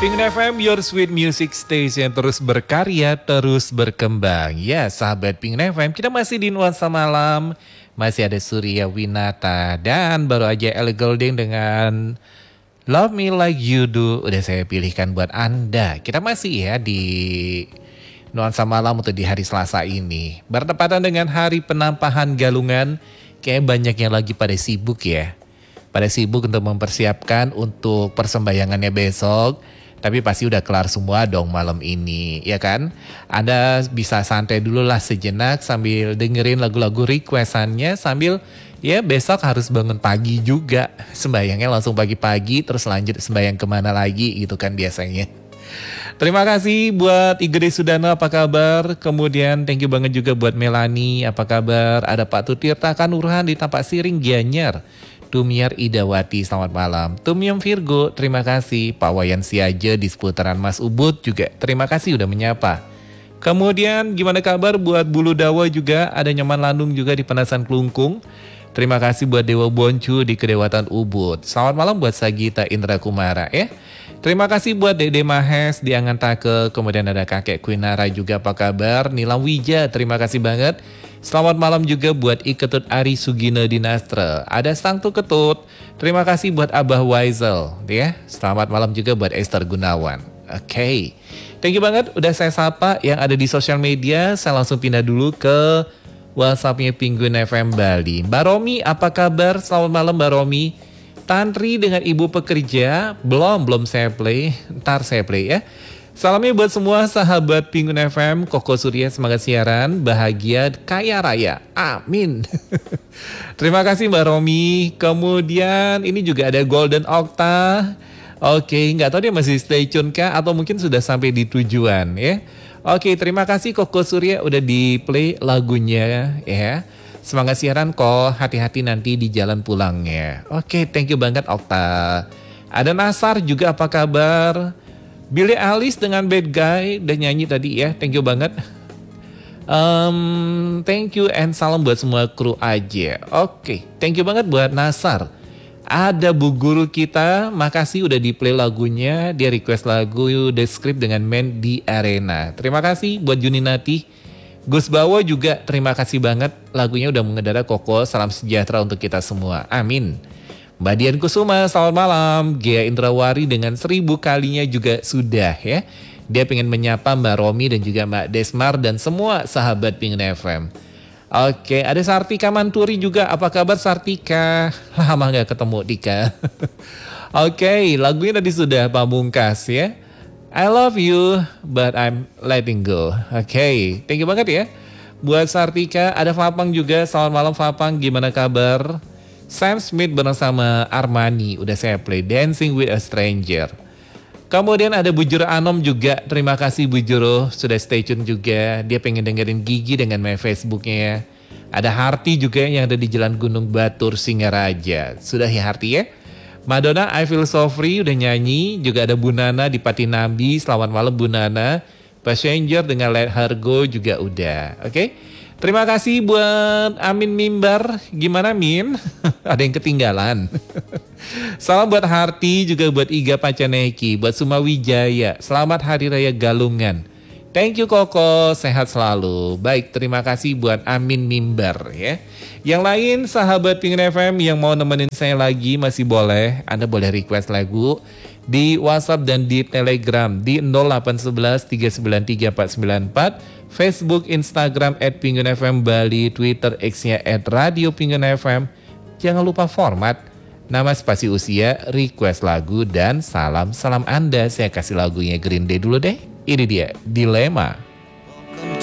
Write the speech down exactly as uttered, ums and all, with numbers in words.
Pengen F M, your sweet music station, terus berkarya, terus berkembang. Ya sahabat Pengen F M, kita masih di Nuansa Malam. Masih ada Surya Winata dan baru aja Ellie Goulding dengan Love Me Like You Do. Udah saya pilihkan buat Anda. Kita masih ya di Nuansa Malam untuk di hari Selasa ini. Bertepatan dengan hari penampahan Galungan. Kayak banyak yang lagi pada sibuk ya. Pada sibuk untuk mempersiapkan untuk persembahyangannya besok. Tapi pasti udah kelar semua dong malam ini, ya kan? Anda bisa santai dulu lah sejenak sambil dengerin lagu-lagu requestannya sambil ya besok harus bangun pagi juga. Sembayangnya langsung pagi-pagi terus lanjut sembayang kemana lagi gitu kan biasanya. Terima kasih buat Igede Sudana, apa kabar? Kemudian thank you banget juga buat Melani, apa kabar? Ada Pak Tutirta Kanurhan di Tapak Siring Gianyar. Tumiar Idawati, selamat malam. Tumyam Virgo, terima kasih. Pak Wayan Siaja di seputaran Mas Ubud juga, terima kasih udah menyapa. Kemudian gimana kabar buat Bulu Dawa juga, ada Nyoman Landung juga di Penasan Kelungkung. Terima kasih buat Dewa Boncu di Kedewatan Ubud. Selamat malam buat Sagita Indra Kumara ya. Terima kasih buat Dede Mahes di Angantake. Kemudian ada Kakek Quinara juga, apa kabar? Nilam Wija, terima kasih banget. Selamat malam juga buat Iketut Ari Sugino Dinastre. Ada Sangtu Ketut. Terima kasih buat Abah Waisel ya. Selamat malam juga buat Esther Gunawan. Oke. Okay. Thank you banget udah saya sapa yang ada di sosial media. Saya langsung pindah dulu ke WhatsApp-nya Penguin F M Bali. Mbak Romi, apa kabar? Selamat malam Mbak Romi. Tantri dengan ibu pekerja. Belum, belum saya play. Ntar saya play ya. Salamnya buat semua sahabat Penguin F M, Koko Surya semangat siaran, bahagia, kaya raya, amin. Terima kasih Mbak Romi. Kemudian ini juga ada Golden Octa. Oke, nggak tahu dia masih stay tune kah atau mungkin sudah sampai di tujuan ya. Oke, terima kasih Koko Surya udah di play lagunya ya. Semangat siaran kok, hati-hati nanti di jalan pulangnya. Oke, thank you banget Octa. Ada Nasar juga, apa kabar? Billie Eilish dengan Bad Guy udah nyanyi tadi ya, thank you banget. Um, thank you and salam buat semua kru aja. Oke, okay, thank you banget buat Nasar. Ada Bu Guru kita, makasih udah di play lagunya. Dia request lagu The Script dengan Man di Arena. Terima kasih buat Juninati. Gus Bawo juga terima kasih banget. Lagunya udah mengedara Koko, salam sejahtera untuk kita semua, amin. Mbak Dian Kusuma, selamat malam. Gia Indrawari dengan seribu kalinya juga sudah ya. Dia pengen menyapa Mbak Romi dan juga Mbak Desmar dan semua sahabat Pengen F M. Oke, ada Sartika Manturi juga. Apa kabar Sartika? Lama gak ketemu Dika. Oke, lagunya tadi sudah pamungkas ya. I love you but I'm letting go. Oke, thank you banget ya. Buat Sartika, ada Fapang juga. Selamat malam Fapang, gimana kabar? Sam Smith bersama Armani, udah saya play Dancing with a Stranger. Kemudian ada Bujuro Anom juga, terima kasih Bujuro sudah stay tune juga. Dia pengen dengerin Gigi dengan my Facebooknya. Ada Harti juga yang ada di Jalan Gunung Batur Singaraja. Sudah ya Harti ya. Madonna I Feel So Free udah nyanyi. Juga ada Bu Nana di Patinambi, selamat malam Bu Nana. Passenger dengan Let Her Go juga udah, oke okay? Terima kasih buat Amin Mimbar. Gimana Min? Ada yang ketinggalan. Salam buat Harti, juga buat Iga Pacaneki, buat Sumawijaya. Selamat Hari Raya Galungan. Thank you Koko, sehat selalu. Baik, terima kasih buat Amin Mimbar ya. Yang lain sahabat Pengen F M yang mau nemenin saya lagi masih boleh. Anda boleh request lagu di WhatsApp dan di Telegram di nol delapan satu satu tiga sembilan tiga empat sembilan empat, Facebook, Instagram at Pengen F M Bali, Twitter X-nya at Radio Pengen F M. Jangan lupa format nama, spasi usia, request lagu dan salam salam Anda. Saya kasih lagunya Green Day dulu deh. Ini dia Dilema.